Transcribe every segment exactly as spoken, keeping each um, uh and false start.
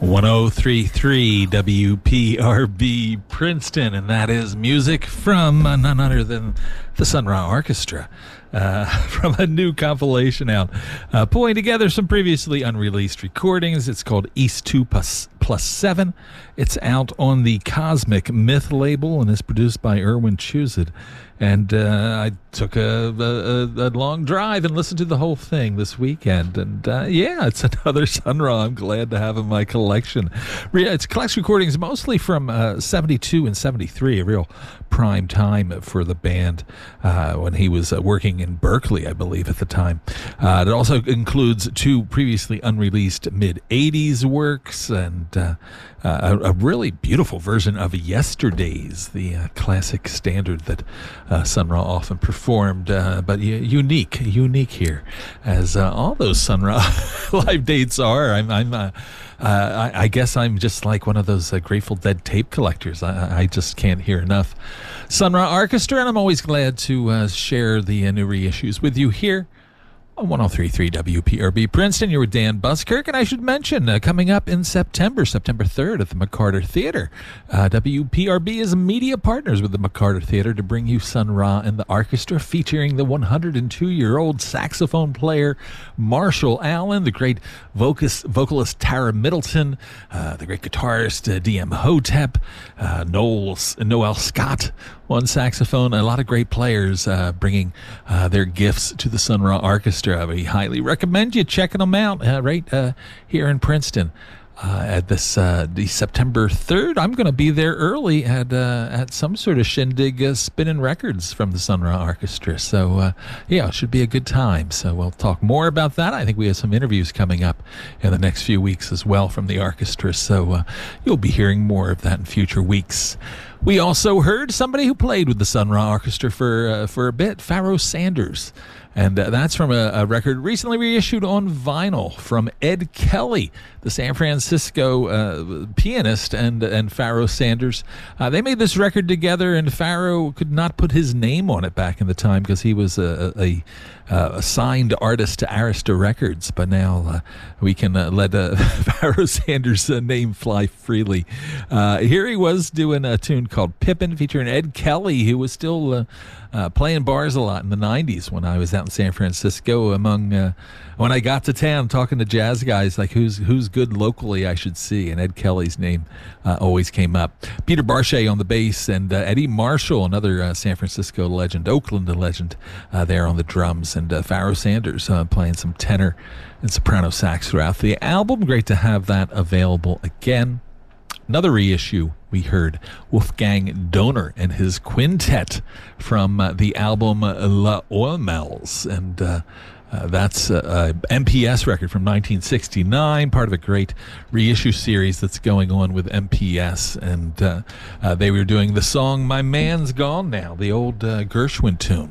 one oh three point three W P R B Princeton, and that is music from uh, none other than the Sun Ra Orchestra, uh, from a new compilation out, uh, pulling together some previously unreleased recordings. It's called East two plus, plus seven. It's out on the Cosmic Myth label and is produced by Erwin Chuzid. And uh, I took a, a, a long drive and listened to the whole thing this weekend. And uh, yeah, it's another Sun Ra I'm glad to have in my collection. It's collection recordings mostly from uh, seventy-two and seventy-three, a real prime time for the band uh, when he was uh, working in Berkeley, I believe, at the time. Uh, it also includes two previously unreleased mid-eighties works and uh, uh, a, a really beautiful version of Yesterdays, the uh, classic standard that Uh, Sun Ra often performed, uh, but u- unique, unique here, as uh, all those Sun Ra live dates are. I'm, I'm uh, uh, I, I guess I'm just like one of those uh, Grateful Dead tape collectors. I, I just can't hear enough Sun Ra Orchestra, and I'm always glad to uh, share the uh, new reissues with you here on one oh three point three W P R B Princeton. You're with Dan Buskirk, and I should mention, uh, coming up in September, September third at the McCarter Theater, uh, W P R B is media partners with the McCarter Theater to bring you Sun Ra and the orchestra, featuring the one hundred two-year-old saxophone player Marshall Allen, the great vocus, vocalist Tara Middleton, uh, the great guitarist uh, D M Hotep, uh, Noel, Noel Scott on saxophone, a lot of great players uh, bringing uh, their gifts to the Sun Ra Orchestra. We highly recommend you checking them out uh, right uh, here in Princeton. Uh, at this uh, the September third, I'm going to be there early at uh, at some sort of shindig, uh, spinning records from the Sun Ra Orchestra. So uh, yeah, it should be a good time. So we'll talk more about that. I think we have some interviews coming up in the next few weeks as well from the orchestra. So uh, you'll be hearing more of that in future weeks. We also heard somebody who played with the Sun Ra Orchestra for uh, for a bit, Pharoah Sanders. And uh, that's from a, a record recently reissued on vinyl from Ed Kelly, the San Francisco uh, pianist, and and Pharoah Sanders. Uh, they made this record together, and Pharoah could not put his name on it back in the time because he was a, a, a signed artist to Arista Records. But now uh, we can uh, let uh, Pharoah Sanders' uh, name fly freely. Uh, here he was doing a tune called Pippin, featuring Ed Kelly, who was still uh, uh, playing bars a lot in the nineties when I was out in San Francisco. Among uh, when I got to town, talking to jazz guys, like who's who's good locally I should see, and Ed Kelly's name uh, always came up. Peter Barchet on the bass, and uh, Eddie Marshall, another uh, San Francisco legend, Oakland legend, uh, there on the drums, and uh, Pharoah Sanders uh, playing some tenor and soprano sax throughout the album. Great to have that available again. Another reissue, we heard Wolfgang Donner and his quintet from uh, the album La Oilmels, and uh, uh, that's a, a M P S record from nineteen sixty-nine, part of a great reissue series that's going on with M P S, and uh, uh, they were doing the song My Man's Gone Now, the old uh, Gershwin tune.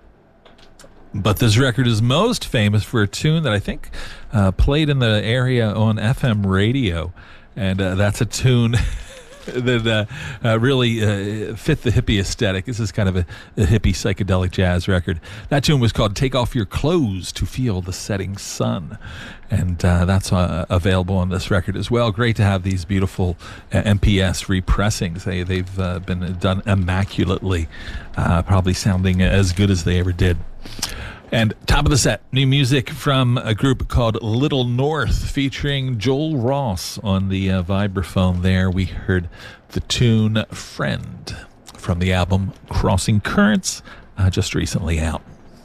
But this record is most famous for a tune that I think uh, played in the area on F M radio. And uh, that's a tune that uh, uh, really uh, fit the hippie aesthetic. This is kind of a, a hippie psychedelic jazz record. That tune was called Take Off Your Clothes to Feel the Setting Sun. And uh, that's uh, available on this record as well. Great to have these beautiful uh, M P S repressings. They, they've uh, been done immaculately, uh, probably sounding as good as they ever did. And top of the set, new music from a group called Little North, featuring Joel Ross on the uh, vibraphone there. We heard the tune Friend from the album Crossing Currents, uh, just recently out.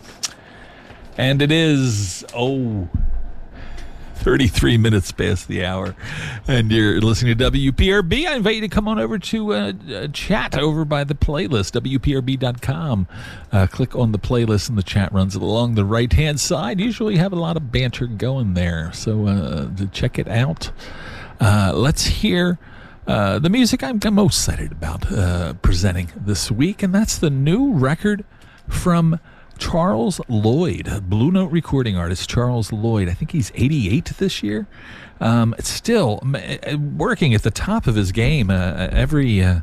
And it is, oh, thirty-three minutes past the hour, and you're listening to W P R B. I invite you to come on over to uh, uh, chat over by the playlist, W P R B dot com. Uh, click on the playlist, and the chat runs along the right-hand side. Usually have a lot of banter going there, so uh, to check it out. Uh, let's hear uh, the music I'm, I'm most excited about uh, presenting this week, and that's the new record from Charles Lloyd, Blue Note recording artist Charles Lloyd. I think he's eighty-eight this year. Um, still working at the top of his game. Uh, every uh,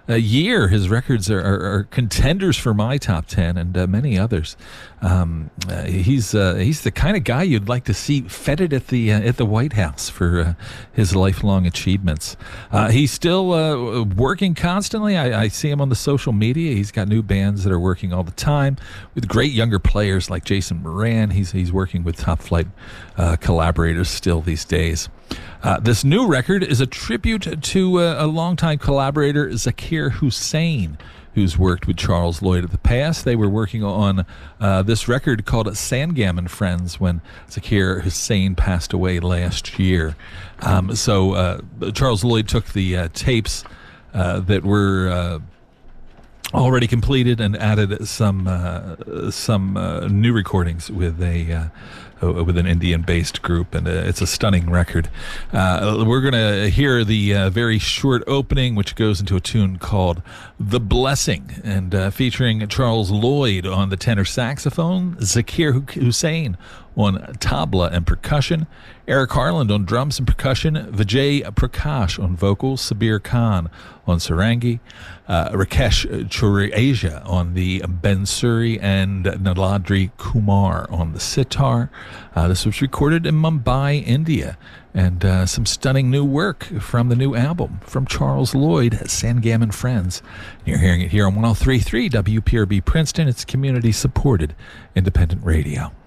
uh, year. His records are, are, are contenders for my top ten and uh, many others. Um, uh, he's uh, he's the kind of guy you'd like to see feted at the uh, at the White House for uh, his lifelong achievements. Uh, he's still uh, working constantly. I, I see him on the social media. He's got new bands that are working all the time with great younger players like Jason Moran. He's he's working with top flight uh, collaborators still these days. Uh, this new record is a tribute to uh, a longtime collaborator, Zakir Hussain, who's worked with Charles Lloyd in the past. They were working on uh, this record called Sangam and Friends when Zakir Hussain passed away last year. Um, so uh, Charles Lloyd took the uh, tapes uh, that were uh, already completed and added some uh, some uh, new recordings with a uh, with an Indian-based group, and uh, it's a stunning record. Uh, we're going to hear the uh, very short opening, which goes into a tune called The Blessing, and uh, featuring Charles Lloyd on the tenor saxophone, Zakir Hussain on tabla and percussion, Eric Harland on drums and percussion, Vijay Prakash on vocals, Sabir Khan on sarangi, uh, Rakesh Churasia on the bansuri, and Naladri Kumar on the sitar. Uh, this was recorded in Mumbai, India, and uh, some stunning new work from the new album from Charles Lloyd, Sangam and Friends. You're hearing it here on one oh three point three W P R B Princeton. It's community-supported independent radio.